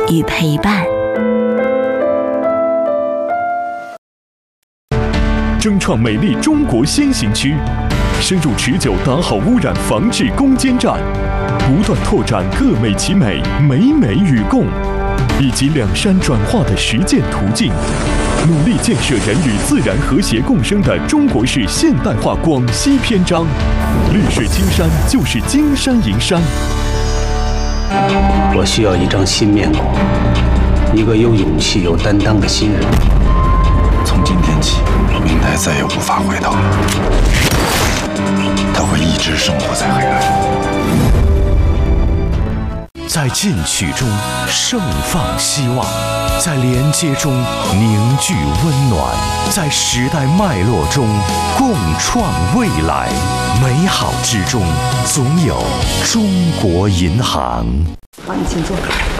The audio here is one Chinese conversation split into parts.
与陪伴。 争创美丽中国先行区，深入持久打好污染防治攻坚战，不断拓展各美其美、美美与共，以及两山转化的实践途径，努力建设人与自然和谐共生的中国式现代化广西篇章。绿水青山就是金山银山。 我需要一张新面孔，一个有勇气、有担当的新人。 从今天起，明代再也无法回头了，他会一直生活在黑暗。 在进取中盛放希望，在连接中凝聚温暖，在时代脉络中共创未来。美好之中，总有中国银行。 好，你请坐。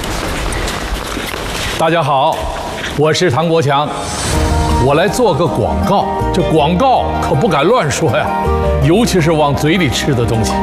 大家好，我是唐国强，我来做个广告。这广告可不敢乱说呀，尤其是往嘴里吃的东西。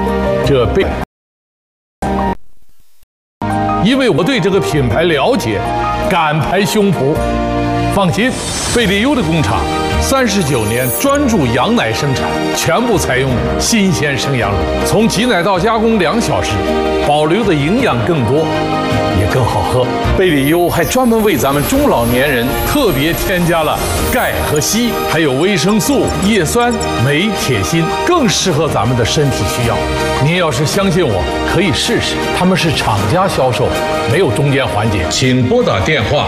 因为我对这个品牌了解，敢拍胸脯。放心，贝利优的工厂39年专注羊奶生产，全部采用新鲜生羊乳，从挤奶到加工2小时，保留的营养更多，也更好喝。贝利优还专门为咱们中老年人特别添加了钙和硒，还有维生素、叶酸、镁、铁、锌，更适合咱们的身体需要。您要是相信我，可以试试，他们是厂家销售，没有中间环节。请拨打电话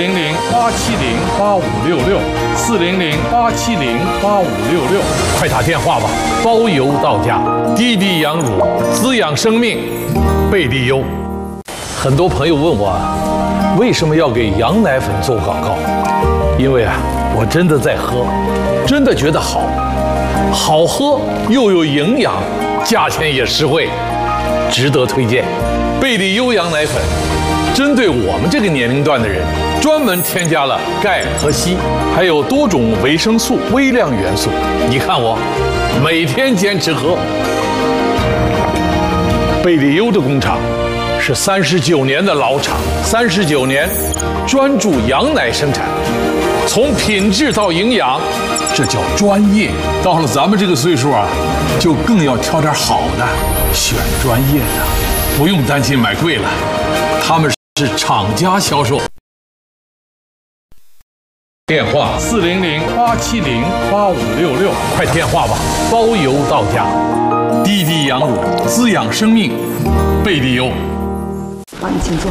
400-870-8566，400-870-8566，快打电话吧，包邮到家。滴滴羊乳，滋养生命，贝利优。很多朋友问我，为什么要给羊奶粉做广告？因为我真的在喝，真的觉得好喝又有营养，价钱也实惠，值得推荐。贝利优羊奶粉针对我们这个年龄段的人，专门添加了钙和硒，还有多种维生素、微量元素。你看我每天坚持喝。贝利优的工厂是39年的老厂，39年专注羊奶生产，从品质到营养，这叫专业。到了咱们这个岁数就更要挑点好的，选专业的，不用担心买贵了，他们是厂家销售。电话400-870-8566，快打电话吧，包邮到家。滴滴羊乳，滋养生命，贝利优。 好，你请坐。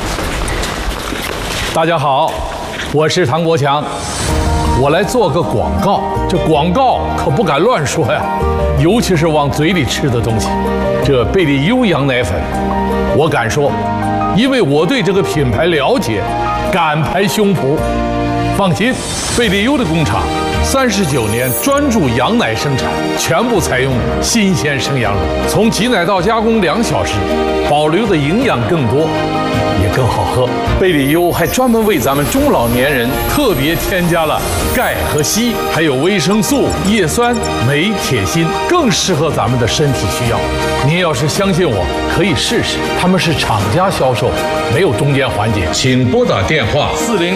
大家好，我是唐国强，我来做个广告。这广告可不敢乱说呀，尤其是往嘴里吃的东西。这贝利优羊奶粉，我敢说，因为我对这个品牌了解，敢拍胸脯。放心，贝利优的工厂39年专注羊奶生产，全部采用新鲜生羊乳，从挤奶到加工2小时，保留的营养更多，也更好喝。贝利优还专门为咱们中老年人特别添加了钙和硒，还有维生素、叶酸、镁、铁、锌，更适合咱们的身体需要。您要是相信我，可以试试，他们是厂家销售，没有中间环节。请拨打电话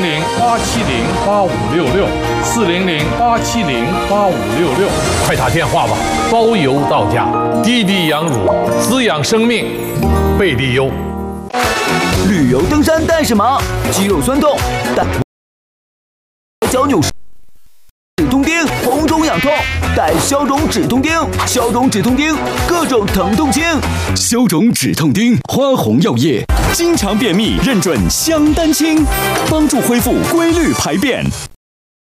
400-870-8566，400-870-8566，快打电话吧，包邮到家。滴滴羊乳，滋养生命，贝利优。 旅游登山带什么？肌肉酸痛带脚扭止痛钉，红肿痒痛带消肿止痛钉，消肿止痛钉各种疼痛轻。 消肿止痛钉，花红药业，经常便秘认准香丹清，帮助恢复规律排便。